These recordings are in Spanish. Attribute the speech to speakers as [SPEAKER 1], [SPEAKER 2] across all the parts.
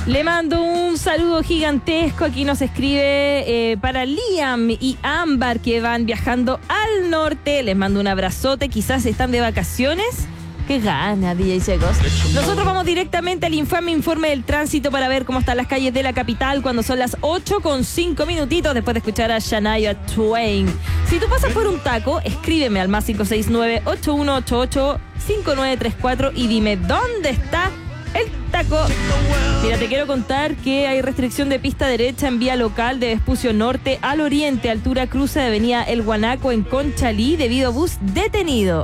[SPEAKER 1] Le mando un saludo gigantesco. Aquí nos escribe para Liam y Ámbar, que van viajando al norte. Les mando un abrazote. Quizás están de vacaciones. ¡Qué gana, DJ Secos! Nosotros vamos directamente al infame informe del tránsito para ver cómo están las calles de la capital cuando son las 8:05 minutitos después de escuchar a Shania Twain. Si tú pasas por un taco, escríbeme al más 569-8188-5934 y dime dónde está el taco. Mira, te quiero contar que hay restricción de pista derecha en vía local de Vespucio Norte al oriente, altura cruce de avenida El Guanaco en Conchalí debido a bus detenido.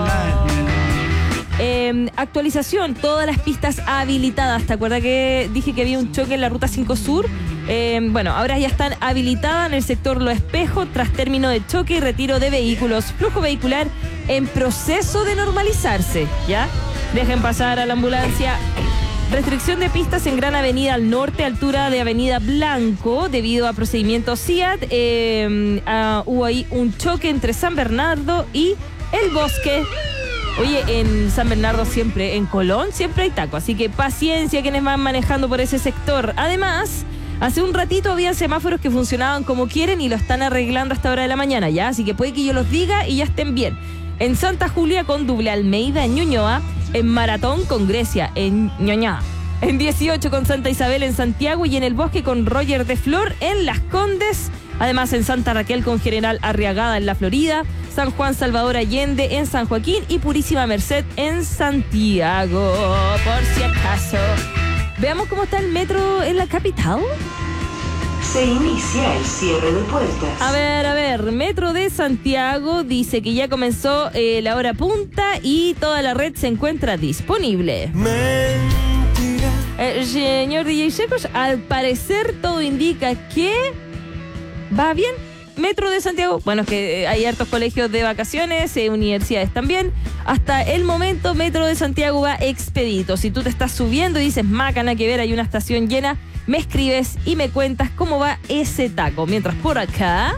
[SPEAKER 1] Actualización, todas las pistas habilitadas. ¿Te acuerdas que dije que había un choque en la ruta 5 Sur? Bueno, ahora ya están habilitadas en el sector Lo Espejo tras término de choque y retiro de vehículos. Flujo vehicular en proceso de normalizarse, ¿ya? Dejen pasar a la ambulancia. Restricción de pistas en Gran Avenida al norte, altura de Avenida Blanco, debido a procedimiento CIAT. Hubo ahí un choque entre San Bernardo y El Bosque. Oye, en San Bernardo siempre, en Colón siempre hay taco, así que paciencia quienes van manejando por ese sector. Además, hace un ratito había semáforos que funcionaban como quieren y lo están arreglando a esta hora de la mañana, ¿ya? Así que puede que yo los diga y ya estén bien. En Santa Julia con Duble Almeida, en Ñuñoa. En Maratón con Grecia, en Ñuñoa. En 18 con Santa Isabel en Santiago y en El Bosque con Roger de Flor en Las Condes. Además en Santa Raquel con General Arriagada en La Florida. San Juan Salvador Allende en San Joaquín y Purísima Merced en Santiago, por si acaso. Veamos cómo está el metro en la capital.
[SPEAKER 2] Se inicia el cierre de puertas.
[SPEAKER 1] A ver, Metro de Santiago dice que ya comenzó la hora punta y toda la red se encuentra disponible. Mentira. Señor DJ Secos, al parecer todo indica que va bien. Metro de Santiago, bueno, es que hay hartos colegios de vacaciones, universidades también. Hasta el momento, Metro de Santiago va expedito. Si tú te estás subiendo y dices, macana que ver, hay una estación llena, me escribes y me cuentas cómo va ese taco. Mientras por acá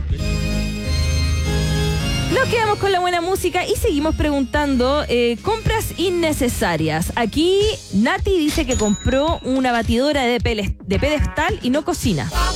[SPEAKER 1] nos quedamos con la buena música y seguimos preguntando compras innecesarias. Aquí Nati dice que compró una batidora de pedestal y no cocina.